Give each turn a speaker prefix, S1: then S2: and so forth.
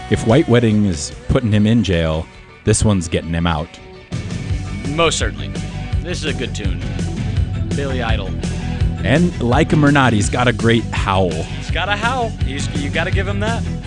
S1: If White Wedding is putting him in jail, this one's getting him out.
S2: Most certainly. This is a good tune. Billy Idol.
S1: And like him or not, he's got a great howl.
S2: He's got a howl. You got to give him that.